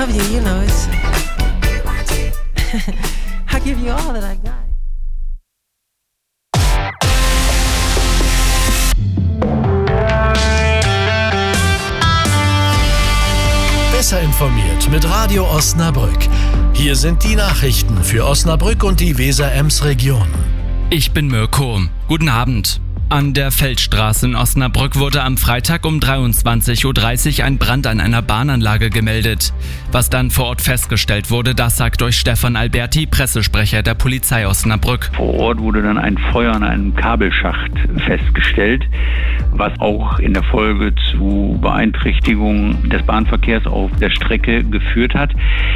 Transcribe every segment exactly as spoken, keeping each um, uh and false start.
love you, you know, it's... I give you all that I got. Besser informiert mit Radio Osnabrück. Hier sind die Nachrichten für Osnabrück und die Weser-Ems-Region. Ich bin Mirko. Guten Abend. An der Feldstraße in Osnabrück wurde am Freitag um dreiundzwanzig Uhr dreißig ein Brand an einer Bahnanlage gemeldet. Was dann vor Ort festgestellt wurde, das sagt euch Stefan Alberti, Pressesprecher der Polizei Osnabrück. Vor Ort wurde dann ein Feuer an einem Kabelschacht festgestellt, was auch in der Folge zu Beeinträchtigungen des Bahnverkehrs auf der Strecke geführt hat.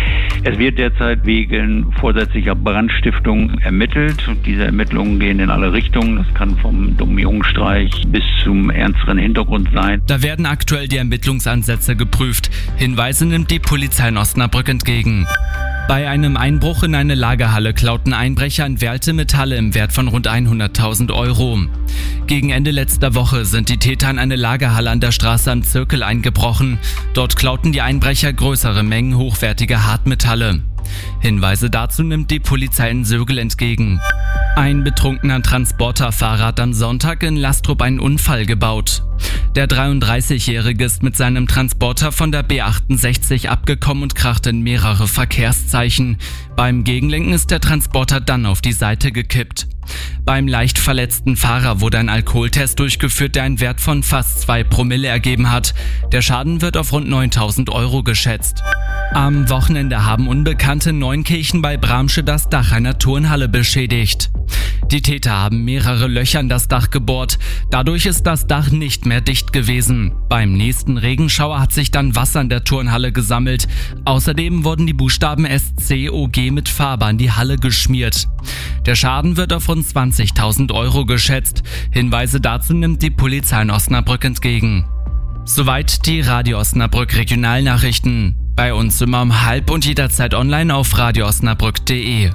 Es wird derzeit wegen vorsätzlicher Brandstiftung ermittelt. Diese Ermittlungen gehen in alle Richtungen. Das kann vom dummen Jungenstreich bis zum ernsteren Hintergrund sein. Da werden aktuell die Ermittlungsansätze geprüft. Hinweise nimmt die Polizei in Osnabrück entgegen. Bei einem Einbruch in eine Lagerhalle klauten Einbrecher in Werlte Metalle im Wert von rund hunderttausend Euro. Gegen Ende letzter Woche sind die Täter in eine Lagerhalle an der Straße am Zirkel eingebrochen. Dort klauten die Einbrecher größere Mengen hochwertiger Hartmetalle. Hinweise dazu nimmt die Polizei in Sögel entgegen. Ein betrunkener Transporterfahrer hat am Sonntag in Lastrup einen Unfall gebaut. Der dreiunddreißigjährige ist mit seinem Transporter von der B achtundsechzig abgekommen und krachte in mehrere Verkehrszeichen. Beim Gegenlenken ist der Transporter dann auf die Seite gekippt. Beim leicht verletzten Fahrer wurde ein Alkoholtest durchgeführt, der einen Wert von fast zwei Promille ergeben hat. Der Schaden wird auf rund neuntausend Euro geschätzt. Am Wochenende haben Unbekannte in Neunkirchen bei Bramsche das Dach einer Turnhalle beschädigt. Die Täter haben mehrere Löcher in das Dach gebohrt. Dadurch ist das Dach nicht mehr dicht gewesen. Beim nächsten Regenschauer hat sich dann Wasser in der Turnhalle gesammelt. Außerdem wurden die Buchstaben S C O G mit Farbe an die Halle geschmiert. Der Schaden wird auf rund zwanzigtausend Euro geschätzt. Hinweise dazu nimmt die Polizei in Osnabrück entgegen. Soweit die Radio Osnabrück Regionalnachrichten. Bei uns immer um halb und jederzeit online auf radio osnabrück punkt de.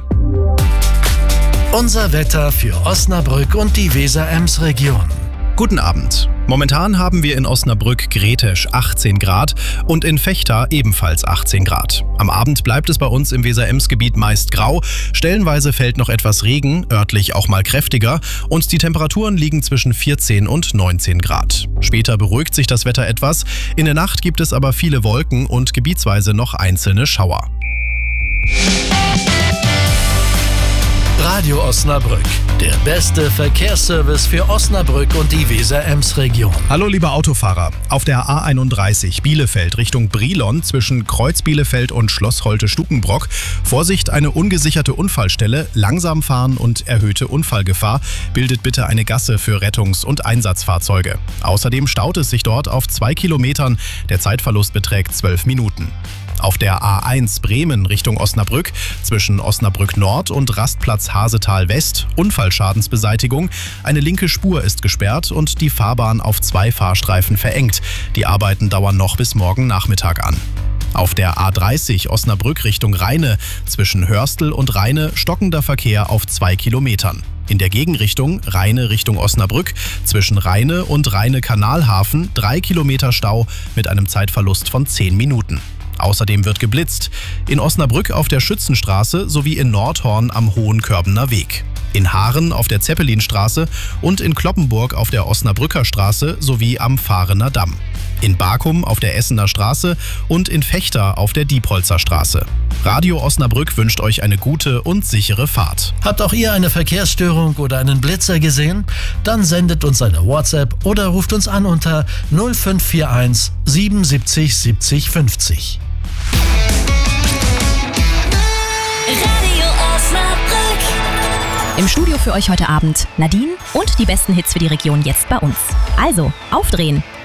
Unser Wetter für Osnabrück und die Weser-Ems-Region. Guten Abend. Momentan haben wir in Osnabrück-Gretesch achtzehn Grad und in Vechta ebenfalls achtzehn Grad. Am Abend bleibt es bei uns im Weser-Ems-Gebiet meist grau. Stellenweise fällt noch etwas Regen, örtlich auch mal kräftiger, und die Temperaturen liegen zwischen vierzehn und neunzehn Grad. Später beruhigt sich das Wetter etwas. In der Nacht gibt es aber viele Wolken und gebietsweise noch einzelne Schauer. Radio Osnabrück, der beste Verkehrsservice für Osnabrück und die Weser-Ems-Region. Hallo liebe Autofahrer, auf der A einunddreißig Bielefeld Richtung Brilon zwischen Kreuz Bielefeld und Schloss Holte-Stukenbrock. Vorsicht, eine ungesicherte Unfallstelle, langsam fahren und erhöhte Unfallgefahr. Bildet bitte eine Gasse für Rettungs- und Einsatzfahrzeuge. Außerdem staut es sich dort auf zwei Kilometern. Der Zeitverlust beträgt zwölf Minuten. Auf der A eins Bremen Richtung Osnabrück zwischen Osnabrück Nord und Rastplatz Hasetal West Unfallschadensbeseitigung. Eine linke Spur ist gesperrt und die Fahrbahn auf zwei Fahrstreifen verengt. Die Arbeiten dauern noch bis morgen Nachmittag an. Auf der A dreißig Osnabrück Richtung Rheine zwischen Hörstel und Rheine stockender Verkehr auf zwei Kilometern. In der Gegenrichtung Rheine Richtung Osnabrück zwischen Rheine und Rheine-Kanalhafen drei Kilometer Stau mit einem Zeitverlust von zehn Minuten. Außerdem wird geblitzt. In Osnabrück auf der Schützenstraße sowie in Nordhorn am Hohenkörbener Weg. In Haaren auf der Zeppelinstraße und in Cloppenburg auf der Osnabrücker Straße sowie am Fahrener Damm. In Barkum auf der Essener Straße und in Vechta auf der Diepholzer Straße. Radio Osnabrück wünscht euch eine gute und sichere Fahrt. Habt auch ihr eine Verkehrsstörung oder einen Blitzer gesehen? Dann sendet uns eine WhatsApp oder ruft uns an unter null fünf vier eins siebenundsiebzig siebzig fünfzig. Radio Osnabrück. Im Studio für euch heute Abend Nadine und die besten Hits für die Region jetzt bei uns. Also, aufdrehen!